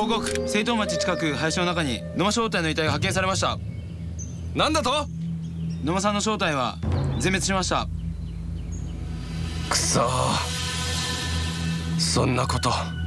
告、清東町近く林の中に野間正体の遺体が発見されました。 なんだと？ 野間さんの正体は全滅しました。 くそー、そんなこと。